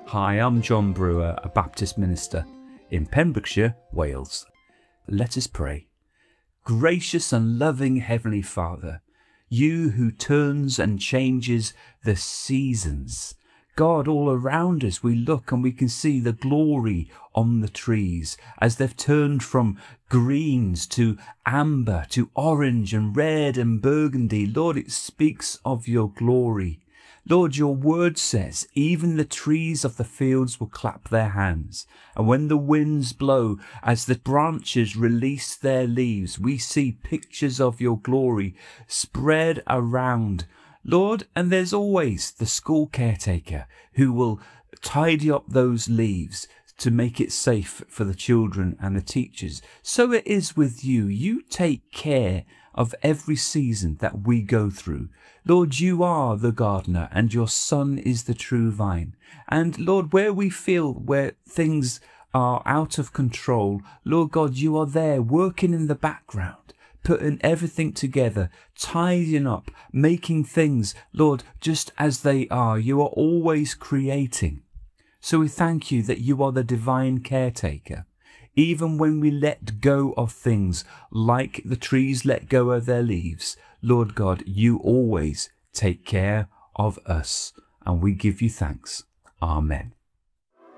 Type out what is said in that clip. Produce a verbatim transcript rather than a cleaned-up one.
Hi, I'm John Brewer, a Baptist minister in Pembrokeshire, Wales. Let us pray. Gracious and loving Heavenly Father, you who turns and changes the seasons, God, all around us we look and we can see the glory on the trees as they've turned from greens to amber to orange and red and burgundy. Lord, it speaks of your glory. Lord, your word says, even the trees of the fields will clap their hands. And when the winds blow, as the branches release their leaves, we see pictures of your glory spread around. Lord, and there's always the school caretaker who will tidy up those leaves to make it safe for the children and the teachers. So it is with you. You take care of every season that we go through. Lord, you are the gardener and your Son is the true vine. And Lord, where we feel where things are out of control, Lord God, you are there working in the background, putting everything together, tidying up, making things, Lord, just as they are. You are always creating. So we thank you that you are the divine caretaker. Even when we let go of things like the trees let go of their leaves, Lord God, you always take care of us. And we give you thanks. Amen.